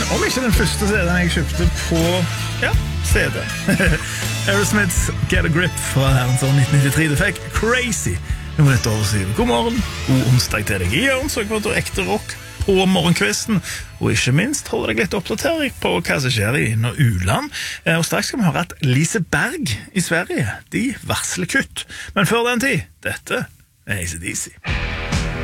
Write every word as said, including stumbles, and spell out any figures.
om ikke den første C D-en jeg kjøpte på, ja, C D. Aerosmiths Get a Grip fra herrens år nitten nittitre. Det fikk Crazy nå et år siden. God morgen, god onsdag til deg. I Jørn så jeg på ekte rock på morgenkvisten, og ikke minst holder deg litt oppdatering på hva som skjer i inn- og uland. Og straks skal vi høre at Liseberg i Sverige, de varsler kutt. Men før den tid, dette er A C D C.